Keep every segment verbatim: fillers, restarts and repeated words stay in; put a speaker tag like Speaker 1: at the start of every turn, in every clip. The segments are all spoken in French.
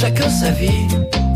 Speaker 1: chacun sa vie,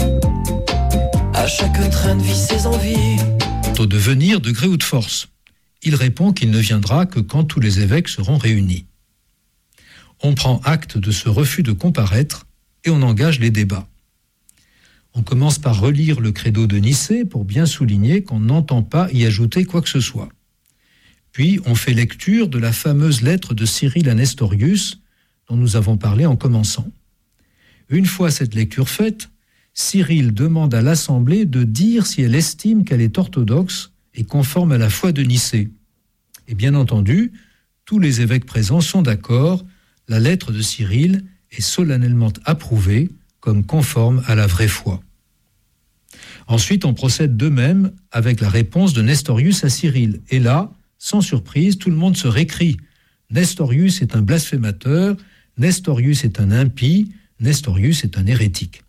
Speaker 1: à chaque train de vie ses envies.
Speaker 2: Au devenir de gré ou de force, il répond qu'il ne viendra que quand tous les évêques seront réunis. On prend acte de ce refus de comparaître et on engage les débats. On commence par relire le credo de Nicée pour bien souligner qu'on n'entend pas y ajouter quoi que ce soit. Puis on fait lecture de la fameuse lettre de Cyril à Nestorius dont nous avons parlé en commençant. Une fois cette lecture faite, Cyril demande à l'Assemblée de dire si elle estime qu'elle est orthodoxe et conforme à la foi de Nicée. Et bien entendu, tous les évêques présents sont d'accord, la lettre de Cyril est solennellement approuvée comme conforme à la vraie foi. Ensuite, on procède de même avec la réponse de Nestorius à Cyril. Et là, sans surprise, tout le monde se récrie. Nestorius est un blasphémateur, Nestorius est un impie, Nestorius est un hérétique.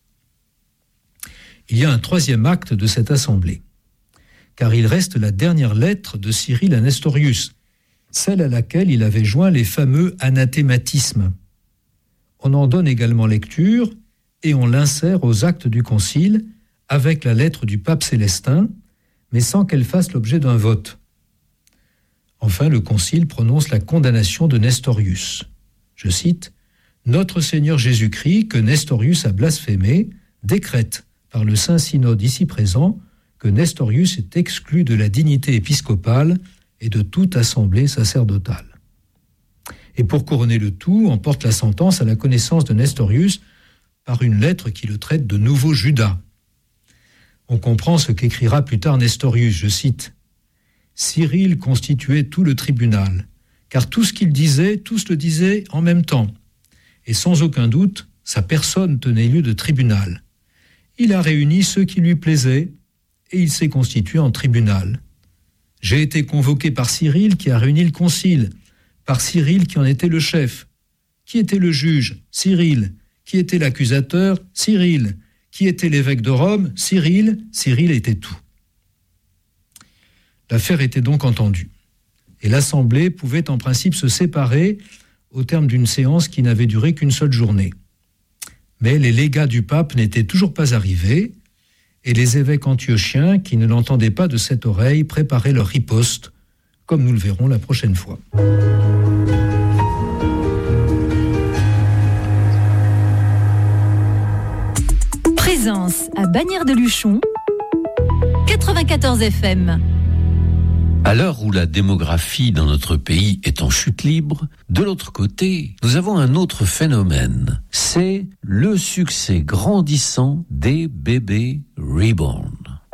Speaker 2: Il y a un troisième acte de cette assemblée, car il reste la dernière lettre de Cyril à Nestorius, celle à laquelle il avait joint les fameux anathématismes. On en donne également lecture et on l'insère aux actes du concile avec la lettre du pape Célestin, mais sans qu'elle fasse l'objet d'un vote. Enfin, le concile prononce la condamnation de Nestorius. Je cite, « Notre Seigneur Jésus-Christ, que Nestorius a blasphémé, décrète par le Saint-Synode ici présent que Nestorius est exclu de la dignité épiscopale et de toute assemblée sacerdotale. » Et pour couronner le tout, on porte la sentence à la connaissance de Nestorius par une lettre qui le traite de nouveau Judas. On comprend ce qu'écrira plus tard Nestorius, je cite, « Cyril constituait tout le tribunal, car tout ce qu'il disait, tous le disaient en même temps, et sans aucun doute, sa personne tenait lieu de tribunal. Il a réuni ceux qui lui plaisaient, et il s'est constitué en tribunal. J'ai été convoqué par Cyril qui a réuni le concile, par Cyril qui en était le chef. Qui était le juge? Cyril. Qui était l'accusateur? Cyril. Qui était l'évêque de Rome? Cyril. Cyril était tout. » L'affaire était donc entendue. Et l'Assemblée pouvait en principe se séparer au terme d'une séance qui n'avait duré qu'une seule journée. Mais les légats du pape n'étaient toujours pas arrivés, et les évêques antiochiens, qui ne l'entendaient pas de cette oreille, préparaient leur riposte, comme nous le verrons la prochaine fois.
Speaker 3: Présence à Bagnères-de-Luchon, quatre-vingt-quatorze F M.
Speaker 4: À l'heure où la démographie dans notre pays est en chute libre, de l'autre côté, nous avons un autre phénomène. C'est le succès grandissant des bébés reborn.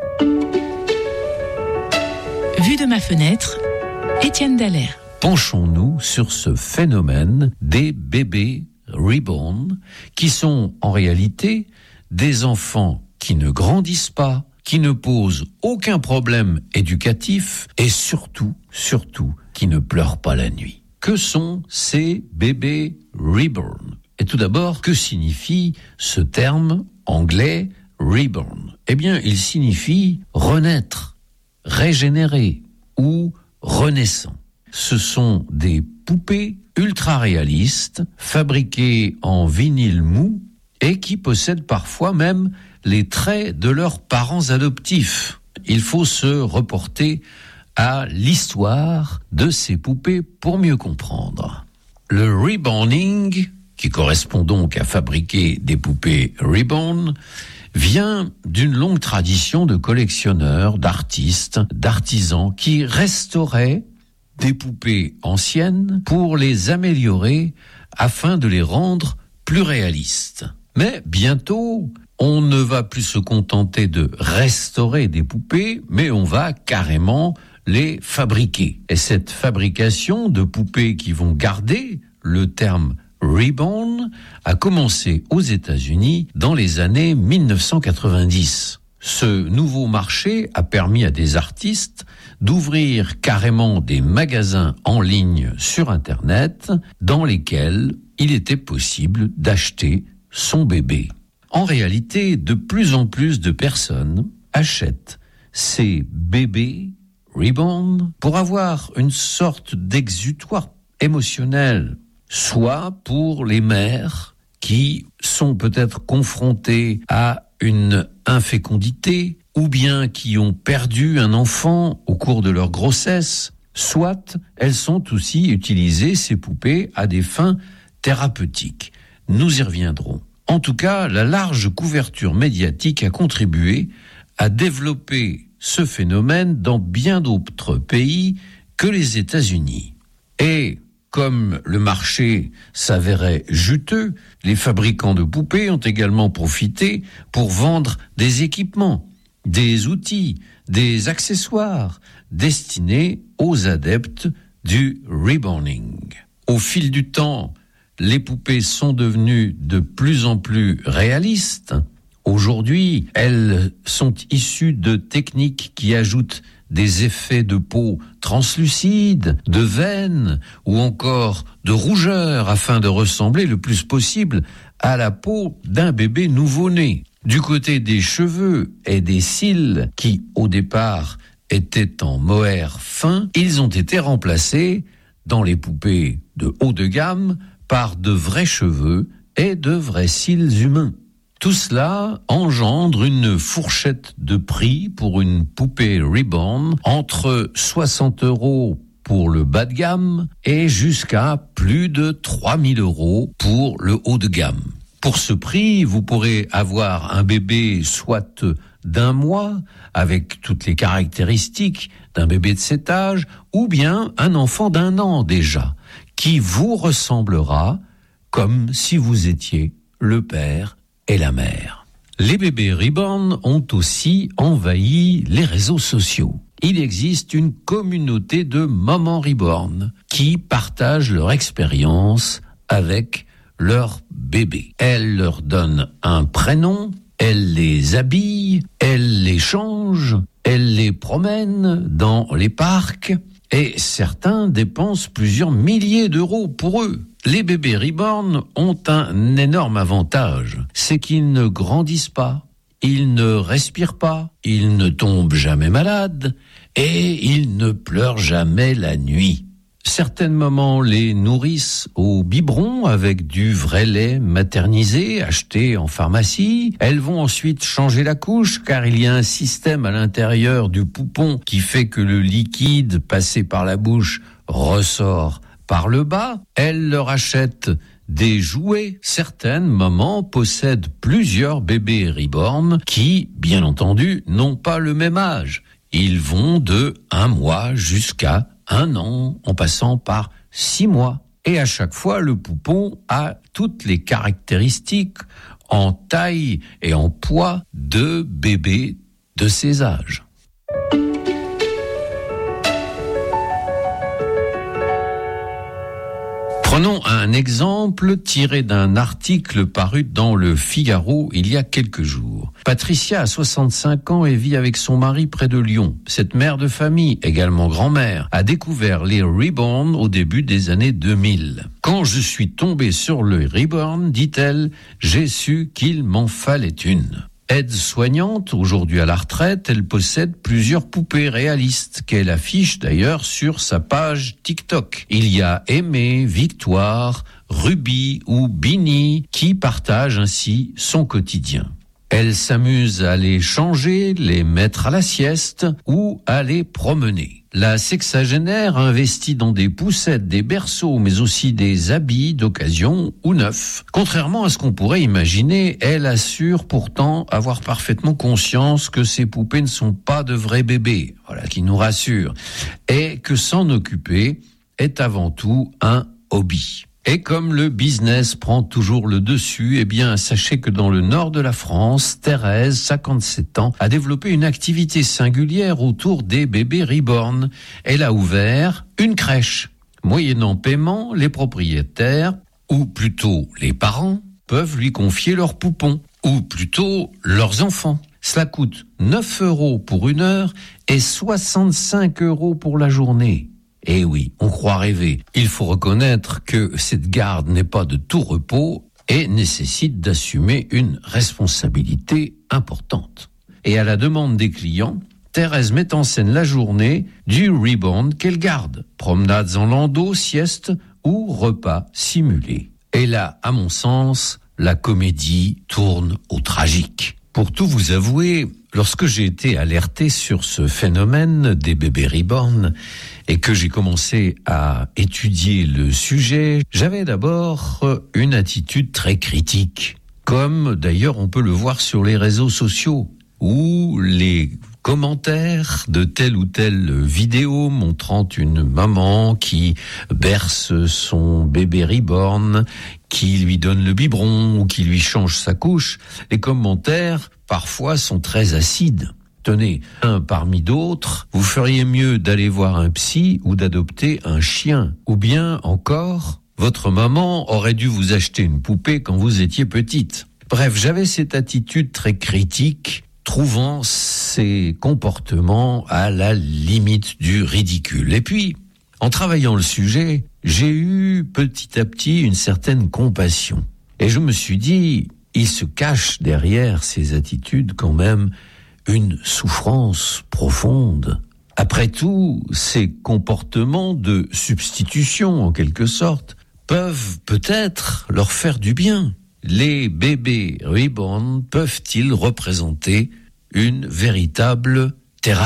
Speaker 5: Vue de ma fenêtre, Étienne Dallaire.
Speaker 4: Penchons-nous sur ce phénomène des bébés reborn, qui sont en réalité des enfants qui ne grandissent pas, qui ne posent aucun problème éducatif et surtout, surtout, qui ne pleurent pas la nuit. Que sont ces bébés reborn? Et tout d'abord, que signifie ce terme anglais reborn? Eh bien, il signifie renaître, régénérer ou renaissant. Ce sont des poupées ultra réalistes, fabriquées en vinyle mou et qui possèdent parfois même les traits de leurs parents adoptifs. Il faut se reporter à l'histoire de ces poupées pour mieux comprendre. Le reborning, qui correspond donc à fabriquer des poupées reborn, vient d'une longue tradition de collectionneurs, d'artistes, d'artisans qui restauraient des poupées anciennes pour les améliorer afin de les rendre plus réalistes. Mais bientôt, on ne va plus se contenter de restaurer des poupées, mais on va carrément les fabriquer. Et cette fabrication de poupées qui vont garder le terme reborn a commencé aux États-Unis dans les années dix-neuf cent quatre-vingt-dix. Ce nouveau marché a permis à des artistes d'ouvrir carrément des magasins en ligne sur Internet dans lesquels il était possible d'acheter son bébé. En réalité, de plus en plus de personnes achètent ces bébés reborn pour avoir une sorte d'exutoire émotionnel, soit pour les mères qui sont peut-être confrontés à une infécondité ou bien qui ont perdu un enfant au cours de leur grossesse, soit elles sont aussi utilisées, ces poupées, à des fins thérapeutiques. Nous y reviendrons. En tout cas, la large couverture médiatique a contribué à développer ce phénomène dans bien d'autres pays que les États-Unis. Et comme le marché s'avérait juteux, les fabricants de poupées ont également profité pour vendre des équipements, des outils, des accessoires destinés aux adeptes du reborning. Au fil du temps, les poupées sont devenues de plus en plus réalistes. Aujourd'hui, elles sont issues de techniques qui ajoutent des effets de peau translucide, de veines ou encore de rougeur afin de ressembler le plus possible à la peau d'un bébé nouveau-né. Du côté des cheveux et des cils qui, au départ, étaient en mohair fin, ils ont été remplacés dans les poupées de haut de gamme par de vrais cheveux et de vrais cils humains. Tout cela engendre une fourchette de prix pour une poupée reborn entre soixante euros pour le bas de gamme et jusqu'à plus de trois mille euros pour le haut de gamme. Pour ce prix, vous pourrez avoir un bébé soit d'un mois, avec toutes les caractéristiques d'un bébé de cet âge, ou bien un enfant d'un an déjà, qui vous ressemblera comme si vous étiez le père et la mère. Les bébés reborn ont aussi envahi les réseaux sociaux. Il existe une communauté de mamans reborn qui partagent leur expérience avec leur bébé. Elles leur donnent un prénom, elles les habillent, elles les changent, elles les promènent dans les parcs et certains dépensent plusieurs milliers d'euros pour eux. Les bébés reborn ont un énorme avantage, c'est qu'ils ne grandissent pas, ils ne respirent pas, ils ne tombent jamais malades et ils ne pleurent jamais la nuit. Certaines mamans les nourrissent au biberon avec du vrai lait maternisé acheté en pharmacie. Elles vont ensuite changer la couche car il y a un système à l'intérieur du poupon qui fait que le liquide passé par la bouche ressort par le bas. Elles leur achètent des jouets. Certaines mamans possèdent plusieurs bébés reborn qui, bien entendu, n'ont pas le même âge. Ils vont de un mois jusqu'à un an, en passant par six mois. Et à chaque fois, le poupon a toutes les caractéristiques en taille et en poids de bébés de ces âges. Prenons un exemple tiré d'un article paru dans le Figaro il y a quelques jours. Patricia a soixante-cinq ans et vit avec son mari près de Lyon. Cette mère de famille, également grand-mère, a découvert les reborn au début des années deux mille. Quand je suis tombée sur le reborn, dit-elle, j'ai su qu'il m'en fallait une. Aide-soignante, aujourd'hui à la retraite, elle possède plusieurs poupées réalistes qu'elle affiche d'ailleurs sur sa page TikTok. Il y a Aimée, Victoire, Ruby ou Bini qui partagent ainsi son quotidien. Elle s'amuse à les changer, les mettre à la sieste ou à les promener. La sexagénaire investit dans des poussettes, des berceaux, mais aussi des habits d'occasion ou neufs. Contrairement à ce qu'on pourrait imaginer, elle assure pourtant avoir parfaitement conscience que ces poupées ne sont pas de vrais bébés, voilà qui nous rassure, et que s'en occuper est avant tout un hobby. Et comme le business prend toujours le dessus, eh bien, sachez que dans le nord de la France, Thérèse, cinquante-sept ans, a développé une activité singulière autour des bébés reborn. Elle a ouvert une crèche. Moyennant paiement, les propriétaires, ou plutôt les parents, peuvent lui confier leurs poupons, ou plutôt leurs enfants. Cela coûte neuf euros pour une heure et soixante-cinq euros pour la journée. Eh oui, on croit rêver. Il faut reconnaître que cette garde n'est pas de tout repos et nécessite d'assumer une responsabilité importante. Et à la demande des clients, Thérèse met en scène la journée du reborn qu'elle garde. Promenades en landau, sieste ou repas simulés. Elle a, à mon sens, la comédie tourne au tragique. Pour tout vous avouer, lorsque j'ai été alerté sur ce phénomène des bébés reborn et que j'ai commencé à étudier le sujet, j'avais d'abord une attitude très critique, comme d'ailleurs on peut le voir sur les réseaux sociaux, où les commentaires de telle ou telle vidéo montrant une maman qui berce son bébé reborn, qui lui donne le biberon ou qui lui change sa couche, les commentaires parfois sont très acides. Tenez, un parmi d'autres, vous feriez mieux d'aller voir un psy ou d'adopter un chien. Ou bien encore, votre maman aurait dû vous acheter une poupée quand vous étiez petite. Bref, j'avais cette attitude très critique, trouvant ces comportements à la limite du ridicule. Et puis, en travaillant le sujet, j'ai eu petit à petit une certaine compassion. Et je me suis dit, il se cache derrière ces attitudes quand même une souffrance profonde. Après tout, ces comportements de substitution, en quelque sorte, peuvent peut-être leur faire du bien. Les bébés reborn peuvent-ils représenter une véritable thérapie ?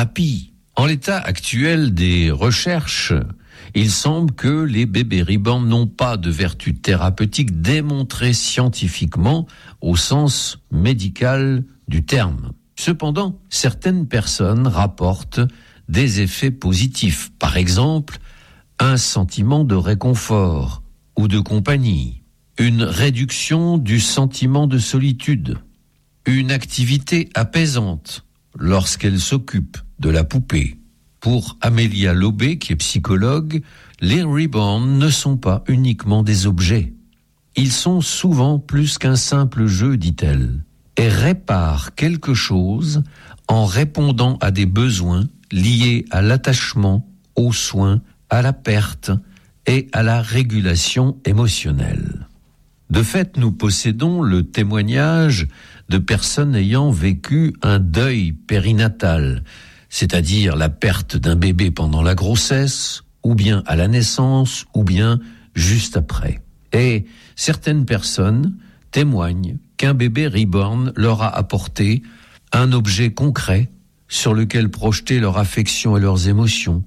Speaker 4: En l'état actuel des recherches, il semble que les bébés reborn n'ont pas de vertu thérapeutique démontrée scientifiquement au sens médical du terme. Cependant, certaines personnes rapportent des effets positifs. Par exemple, un sentiment de réconfort ou de compagnie, une réduction du sentiment de solitude, une activité apaisante lorsqu'elle s'occupe de la poupée. Pour Amélia Lobé, qui est psychologue, les reborn ne sont pas uniquement des objets. Ils sont souvent plus qu'un simple jeu, dit-elle, et réparent quelque chose en répondant à des besoins liés à l'attachement, aux soins, à la perte et à la régulation émotionnelle. De fait, nous possédons le témoignage de personnes ayant vécu un deuil périnatal, c'est-à-dire la perte d'un bébé pendant la grossesse, ou bien à la naissance, ou bien juste après. Et certaines personnes témoignent qu'un bébé reborn leur a apporté un objet concret sur lequel projeter leur affection et leurs émotions,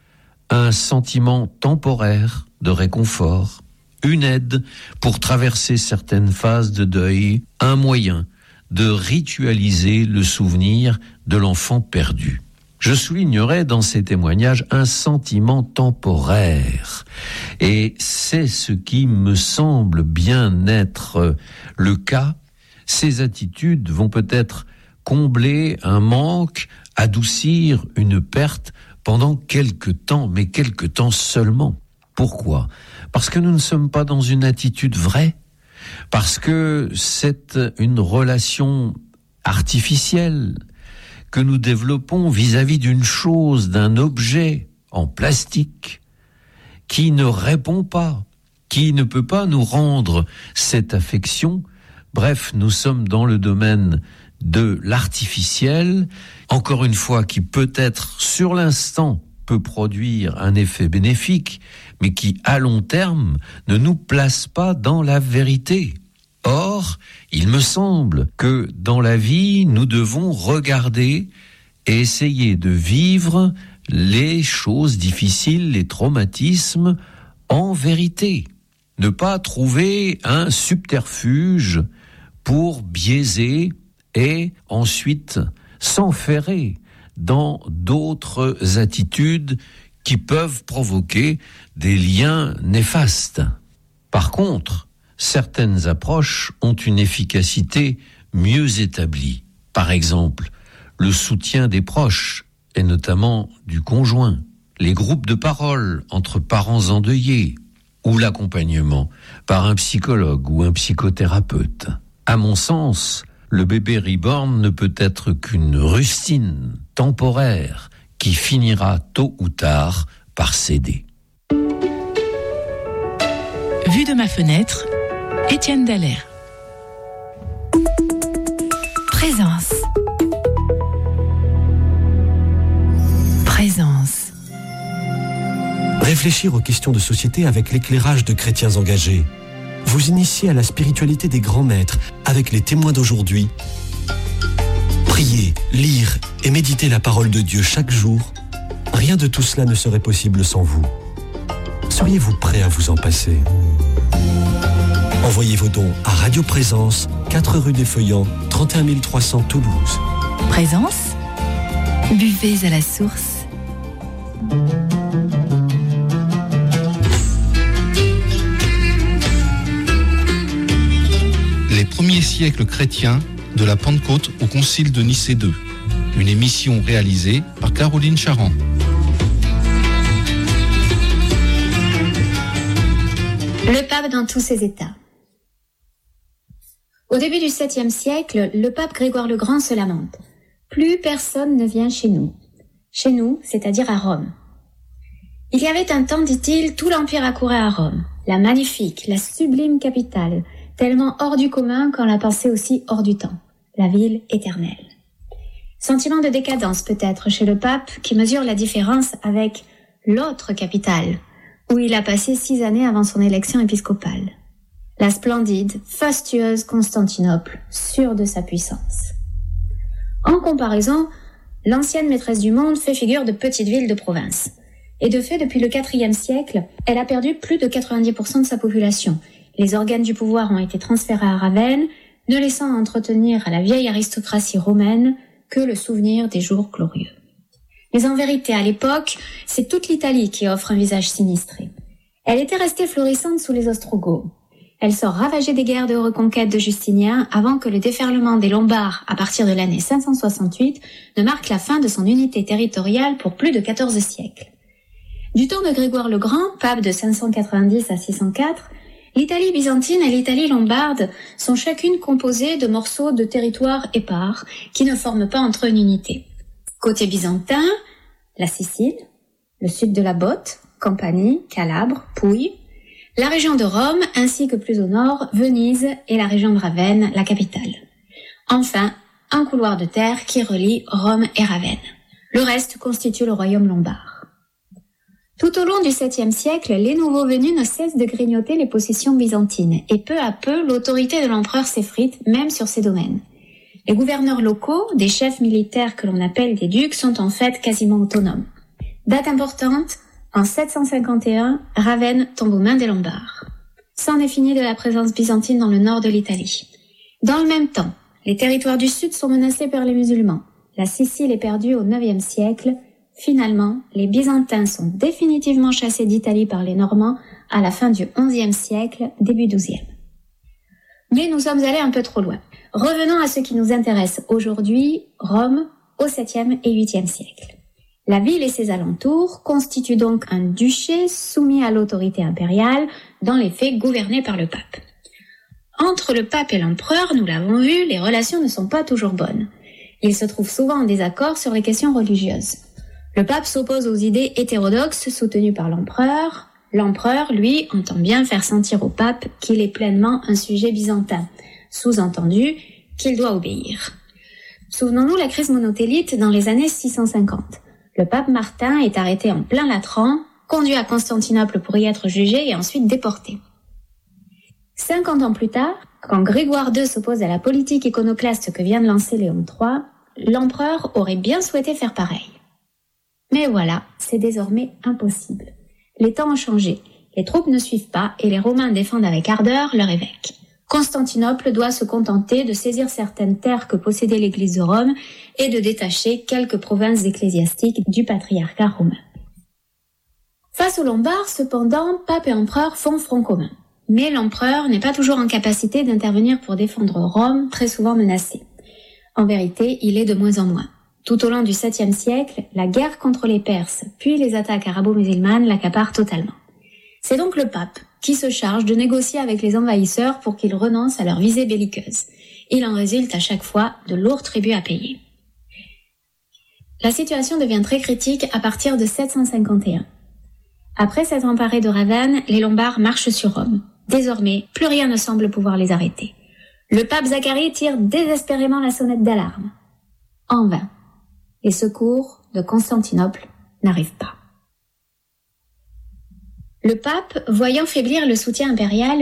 Speaker 4: un sentiment temporaire de réconfort, une aide pour traverser certaines phases de deuil, un moyen de ritualiser le souvenir de l'enfant perdu. Je soulignerai dans ces témoignages un sentiment temporaire, et c'est ce qui me semble bien être le cas. Ces attitudes vont peut-être combler un manque, adoucir une perte pendant quelque temps, mais quelque temps seulement. Pourquoi ? Parce que nous ne sommes pas dans une attitude vraie, parce que c'est une relation artificielle que nous développons vis-à-vis d'une chose, d'un objet en plastique qui ne répond pas, qui ne peut pas nous rendre cette affection. Bref, nous sommes dans le domaine de l'artificiel, encore une fois, qui peut-être sur l'instant peut produire un effet bénéfique, mais qui à long terme ne nous place pas dans la vérité. Or, il me semble que dans la vie, nous devons regarder et essayer de vivre les choses difficiles, les traumatismes en vérité. Ne pas trouver un subterfuge pour biaiser et ensuite s'enferrer dans d'autres attitudes qui peuvent provoquer des liens néfastes. Par contre, certaines approches ont une efficacité mieux établie. Par exemple, le soutien des proches, et notamment du conjoint, les groupes de parole entre parents endeuillés, ou l'accompagnement par un psychologue ou un psychothérapeute. À mon sens, le bébé reborn ne peut être qu'une rustine temporaire qui finira tôt ou tard par céder.
Speaker 5: Vue de ma fenêtre, Étienne Dallaire.
Speaker 3: Présence. Présence.
Speaker 6: Réfléchir aux questions de société avec l'éclairage de chrétiens engagés. Vous vous initier à la spiritualité des grands maîtres avec les témoins d'aujourd'hui, prier, lire et méditer la parole de Dieu chaque jour, rien de tout cela ne serait possible sans vous. Seriez-vous prêt à vous en passer ? Envoyez vos dons à Radio Présence, quatre rue des Feuillants, trente et un mille trois cents Toulouse.
Speaker 3: Présence, buvez à la source.
Speaker 7: Les premiers siècles chrétiens de la Pentecôte au Concile de Nicée deux. Une émission réalisée par Caroline Charand.
Speaker 8: Le pape dans tous ses états. Au début du septième siècle, le pape Grégoire le Grand se lamente. Plus personne ne vient chez nous. Chez nous, c'est-à-dire à Rome. Il y avait un temps, dit-il, tout l'Empire accourait à Rome. La magnifique, la sublime capitale, tellement hors du commun qu'en la pensait aussi hors du temps. La ville éternelle. Sentiment de décadence peut-être chez le pape qui mesure la différence avec l'autre capitale, où il a passé six années avant son élection épiscopale. La splendide, fastueuse Constantinople, sûre de sa puissance. En comparaison, l'ancienne maîtresse du monde fait figure de petite ville de province. Et de fait, depuis le quatrième siècle, elle a perdu plus de quatre-vingt-dix pour cent de sa population. Les organes du pouvoir ont été transférés à Ravenne, ne laissant entretenir à la vieille aristocratie romaine que le souvenir des jours glorieux. Mais en vérité, à l'époque, c'est toute l'Italie qui offre un visage sinistré. Elle était restée florissante sous les Ostrogoths. Elle sort ravagée des guerres de reconquête de Justinien avant que le déferlement des Lombards à partir de l'année cinq cent soixante-huit ne marque la fin de son unité territoriale pour plus de quatorze siècles. Du temps de Grégoire le Grand, pape de cinq cent quatre-vingt-dix à six cent quatre, l'Italie byzantine et l'Italie lombarde sont chacune composées de morceaux de territoires épars qui ne forment pas entre eux une unité. Côté byzantin, la Sicile, le sud de la Botte, Campanie, Calabre, Pouille, la région de Rome ainsi que plus au nord, Venise et la région de Ravenne, la capitale. Enfin, un couloir de terre qui relie Rome et Ravenne. Le reste constitue le royaume lombard. Tout au long du septième siècle, les nouveaux venus ne cessent de grignoter les possessions byzantines et peu à peu, l'autorité de l'empereur s'effrite même sur ces domaines. Les gouverneurs locaux, des chefs militaires que l'on appelle des ducs, sont en fait quasiment autonomes. Date importante, en sept cent cinquante et un, Ravenne tombe aux mains des Lombards. C'en est fini de la présence byzantine dans le nord de l'Italie. Dans le même temps, les territoires du sud sont menacés par les musulmans. La Sicile est perdue au neuvième siècle. Finalement, les Byzantins sont définitivement chassés d'Italie par les Normands à la fin du onzième siècle, début douzième. Mais nous sommes allés un peu trop loin. Revenons à ce qui nous intéresse aujourd'hui, Rome, au septième et huitième siècle. La ville et ses alentours constituent donc un duché soumis à l'autorité impériale, dans les faits gouverné par le pape. Entre le pape et l'empereur, nous l'avons vu, les relations ne sont pas toujours bonnes. Ils se trouvent souvent en désaccord sur les questions religieuses. Le pape s'oppose aux idées hétérodoxes soutenues par l'empereur. L'empereur, lui, entend bien faire sentir au pape qu'il est pleinement un sujet byzantin, sous-entendu qu'il doit obéir. Souvenons-nous la crise monothélite dans les années six cent cinquante. Le pape Martin est arrêté en plein Latran, conduit à Constantinople pour y être jugé et ensuite déporté. Cinquante ans plus tard, quand Grégoire deux s'oppose à la politique iconoclaste que vient de lancer Léon trois, l'empereur aurait bien souhaité faire pareil. Mais voilà, c'est désormais impossible. Les temps ont changé, les troupes ne suivent pas et les Romains défendent avec ardeur leur évêque. Constantinople doit se contenter de saisir certaines terres que possédait l'Église de Rome et de détacher quelques provinces ecclésiastiques du patriarcat romain. Face aux Lombards, cependant, pape et empereur font front commun. Mais l'empereur n'est pas toujours en capacité d'intervenir pour défendre Rome, très souvent menacée. En vérité, il est de moins en moins. Tout au long du septième siècle, la guerre contre les Perses, puis les attaques arabo-musulmanes l'accaparent totalement. C'est donc le pape qui se charge de négocier avec les envahisseurs pour qu'ils renoncent à leur visée belliqueuse. Il en résulte à chaque fois de lourds tributs à payer. La situation devient très critique à partir de sept cent cinquante et un. Après s'être emparés de Ravenne, les Lombards marchent sur Rome. Désormais, plus rien ne semble pouvoir les arrêter. Le pape Zacharie tire désespérément la sonnette d'alarme. En vain. Les secours de Constantinople n'arrivent pas. Le pape, voyant faiblir le soutien impérial,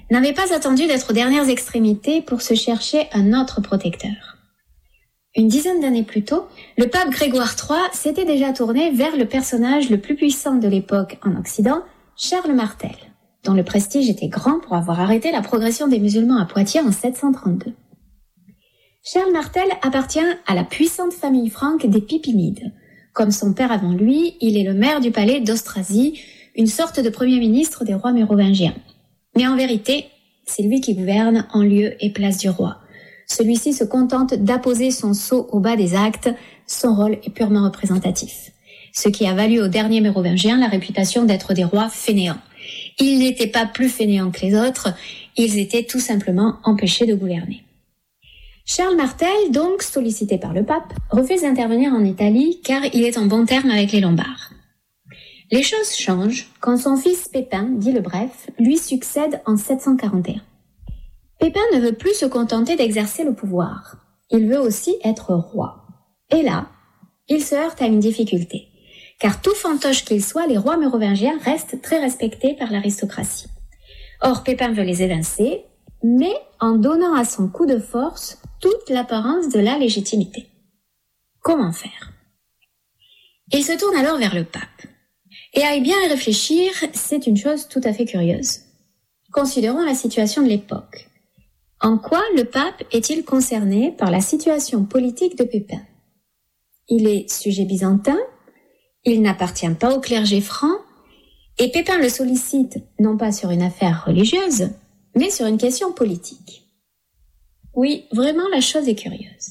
Speaker 8: n'avait pas attendu d'être aux dernières extrémités pour se chercher un autre protecteur. Une dizaine d'années plus tôt, le pape Grégoire trois s'était déjà tourné vers le personnage le plus puissant de l'époque en Occident, Charles Martel, dont le prestige était grand pour avoir arrêté la progression des musulmans à Poitiers en sept cent trente-deux. Charles Martel appartient à la puissante famille franque des Pipinides. Comme son père avant lui, il est le maire du palais d'Austrasie, une sorte de premier ministre des rois mérovingiens. Mais en vérité, c'est lui qui gouverne en lieu et place du roi. Celui-ci se contente d'apposer son sceau au bas des actes, son rôle est purement représentatif. Ce qui a valu aux derniers mérovingiens la réputation d'être des rois fainéants. Ils n'étaient pas plus fainéants que les autres, ils étaient tout simplement empêchés de gouverner. Charles Martel, donc sollicité par le pape, refuse d'intervenir en Italie car il est en bon terme avec les Lombards. Les choses changent quand son fils Pépin, dit le Bref, lui succède en sept cent quarante et un. Pépin ne veut plus se contenter d'exercer le pouvoir. Il veut aussi être roi. Et là, il se heurte à une difficulté. Car tout fantoche qu'ils soient, les rois mérovingiens restent très respectés par l'aristocratie. Or, Pépin veut les évincer, mais en donnant à son coup de force toute l'apparence de la légitimité. Comment faire? Il se tourne alors vers le pape. Et à y bien y réfléchir, c'est une chose tout à fait curieuse. Considérons la situation de l'époque. En quoi le pape est-il concerné par la situation politique de Pépin? Il est sujet byzantin, il n'appartient pas au clergé franc, et Pépin le sollicite non pas sur une affaire religieuse, mais sur une question politique. Oui, vraiment la chose est curieuse.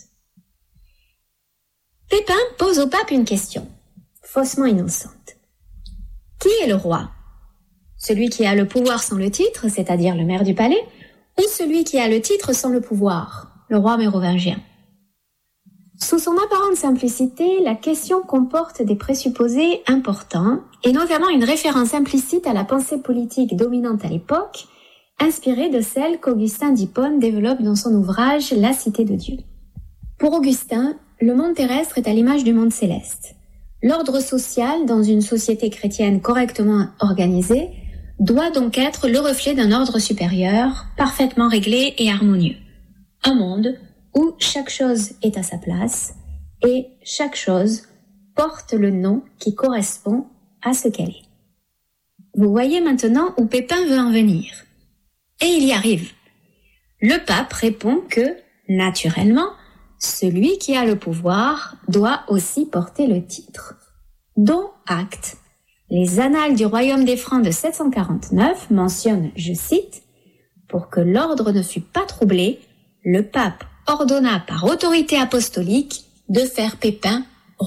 Speaker 8: Pépin pose au pape une question, faussement innocente. Qui est le roi? Celui qui a le pouvoir sans le titre, c'est-à-dire le maire du palais, ou celui qui a le titre sans le pouvoir, le roi mérovingien? Sous son apparente simplicité, la question comporte des présupposés importants, et notamment une référence implicite à la pensée politique dominante à l'époque, inspirée de celle qu'Augustin d'Hippone développe dans son ouvrage La Cité de Dieu. Pour Augustin, le monde terrestre est à l'image du monde céleste. L'ordre social, dans une société chrétienne correctement organisée, doit donc être le reflet d'un ordre supérieur, parfaitement réglé et harmonieux. Un monde où chaque chose est à sa place et chaque chose porte le nom qui correspond à ce qu'elle est. Vous voyez maintenant où Pépin veut en venir. Et il y arrive. Le pape répond que, naturellement, celui qui a le pouvoir doit aussi porter le titre. Dont acte. Les Annales du Royaume des Francs de sept cent quarante-neuf mentionnent, je cite, « Pour que l'ordre ne fût pas troublé, le pape ordonna par autorité apostolique de faire Pépin roi. »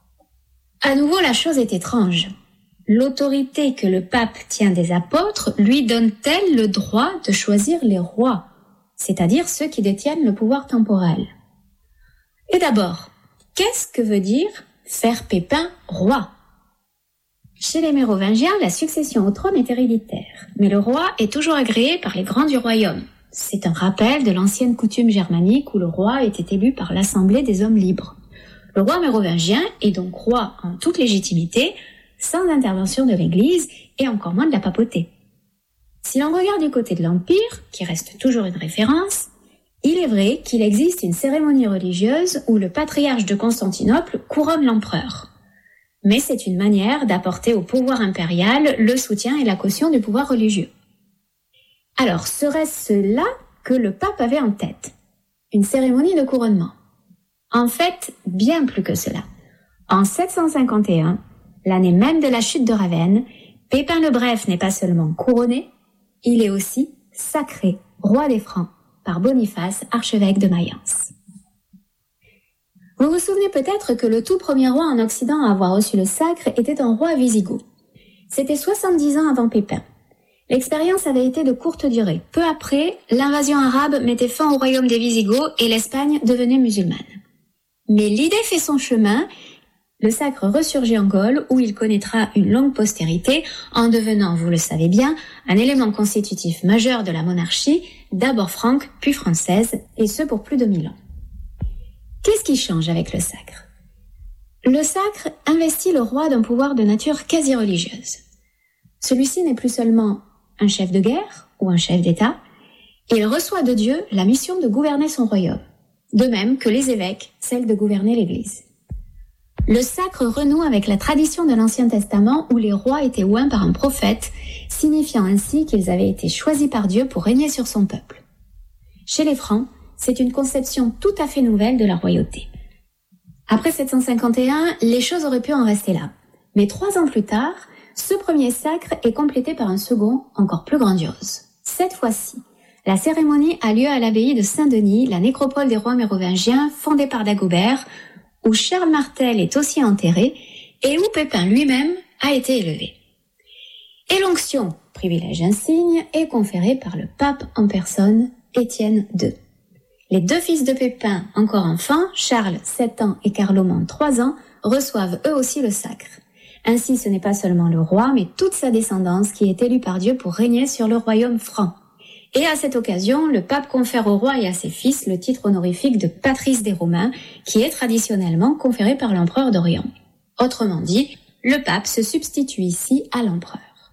Speaker 8: À nouveau, la chose est étrange. L'autorité que le pape tient des apôtres lui donne-t-elle le droit de choisir les rois, c'est-à-dire ceux qui détiennent le pouvoir temporel? Et d'abord, qu'est-ce que veut dire faire Pépin roi? Chez les Mérovingiens, la succession au trône est héréditaire, mais le roi est toujours agréé par les grands du royaume. C'est un rappel de l'ancienne coutume germanique où le roi était élu par l'assemblée des hommes libres. Le roi mérovingien est donc roi en toute légitimité, sans intervention de l'Église et encore moins de la papauté. Si l'on regarde du côté de l'Empire, qui reste toujours une référence, il est vrai qu'il existe une cérémonie religieuse où le patriarche de Constantinople couronne l'empereur. Mais c'est une manière d'apporter au pouvoir impérial le soutien et la caution du pouvoir religieux. Alors, serait-ce là que le pape avait en tête? Une cérémonie de couronnement. En fait, bien plus que cela. En sept cent cinquante et un, l'année même de la chute de Ravenne, Pépin le Bref n'est pas seulement couronné, il est aussi sacré roi des Francs par Boniface, archevêque de Mayence. Vous vous souvenez peut-être que le tout premier roi en Occident à avoir reçu le sacre était un roi wisigoth. C'était soixante-dix ans avant Pépin. L'expérience avait été de courte durée. Peu après, l'invasion arabe mettait fin au royaume des Wisigoths et l'Espagne devenait musulmane. Mais l'idée fait son chemin, le sacre ressurgit en Gaule où il connaîtra une longue postérité en devenant, vous le savez bien, un élément constitutif majeur de la monarchie, d'abord franque puis française, et ce pour plus de mille ans. Qu'est-ce qui change avec le sacre? Le sacre investit le roi d'un pouvoir de nature quasi religieuse. Celui-ci n'est plus seulement un chef de guerre ou un chef d'État, il reçoit de Dieu la mission de gouverner son royaume, de même que les évêques, celle de gouverner l'Église. Le sacre renoue avec la tradition de l'Ancien Testament où les rois étaient oints par un prophète, signifiant ainsi qu'ils avaient été choisis par Dieu pour régner sur son peuple. Chez les Francs, c'est une conception tout à fait nouvelle de la royauté. Après sept cent cinquante et un, les choses auraient pu en rester là. Mais trois ans plus tard, ce premier sacre est complété par un second, encore plus grandiose. Cette fois-ci, la cérémonie a lieu à l'abbaye de Saint-Denis, la nécropole des rois mérovingiens, fondée par Dagobert, où Charles Martel est aussi enterré et où Pépin lui-même a été élevé. Et l'onction, privilège insigne, est conférée par le pape en personne, Étienne deux. Les deux fils de Pépin, encore enfants, Charles, sept ans, et Carloman, trois ans, reçoivent eux aussi le sacre. Ainsi, ce n'est pas seulement le roi, mais toute sa descendance qui est élue par Dieu pour régner sur le royaume franc. Et à cette occasion, le pape confère au roi et à ses fils le titre honorifique de patrice des Romains, qui est traditionnellement conféré par l'empereur d'Orient. Autrement dit, le pape se substitue ici à l'empereur.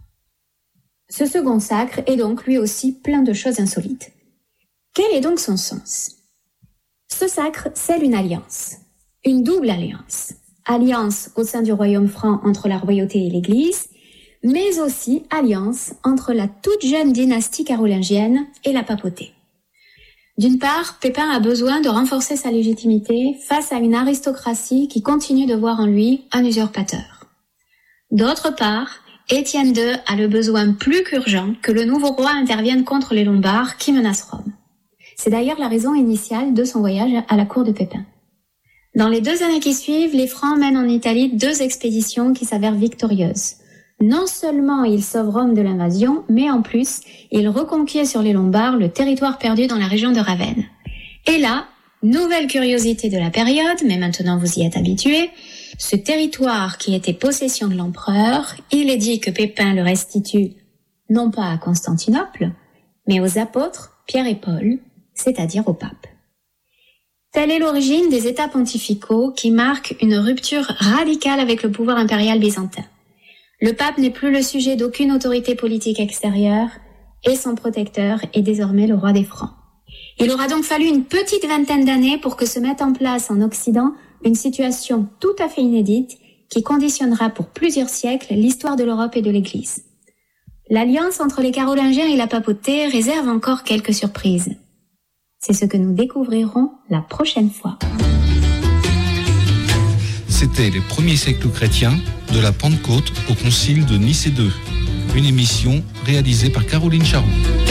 Speaker 8: Ce second sacre est donc lui aussi plein de choses insolites. Quel est donc son sens ? Ce sacre scelle une alliance, une double alliance. Alliance au sein du royaume franc entre la royauté et l'Église, mais aussi alliance entre la toute jeune dynastie carolingienne et la papauté. D'une part, Pépin a besoin de renforcer sa légitimité face à une aristocratie qui continue de voir en lui un usurpateur. D'autre part, Étienne deux a le besoin plus qu'urgent que le nouveau roi intervienne contre les Lombards qui menacent Rome. C'est d'ailleurs la raison initiale de son voyage à la cour de Pépin. Dans les deux années qui suivent, les Francs mènent en Italie deux expéditions qui s'avèrent victorieuses. Non seulement ils sauvent Rome de l'invasion, mais en plus, ils reconquièrent sur les Lombards le territoire perdu dans la région de Ravenne. Et là, nouvelle curiosité de la période, mais maintenant vous y êtes habitués, ce territoire qui était possession de l'empereur, il est dit que Pépin le restitue non pas à Constantinople, mais aux apôtres Pierre et Paul, c'est-à-dire au pape. Telle est l'origine des États pontificaux qui marquent une rupture radicale avec le pouvoir impérial byzantin. Le pape n'est plus le sujet d'aucune autorité politique extérieure et son protecteur est désormais le roi des Francs. Il aura donc fallu une petite vingtaine d'années pour que se mette en place en Occident une situation tout à fait inédite qui conditionnera pour plusieurs siècles l'histoire de l'Europe et de l'Église. L'alliance entre les Carolingiens et la papauté réserve encore quelques surprises. C'est ce que nous découvrirons la prochaine fois.
Speaker 7: C'était les premiers siècles chrétiens, de la Pentecôte au concile de Nicée deux, une émission réalisée par Caroline Charon.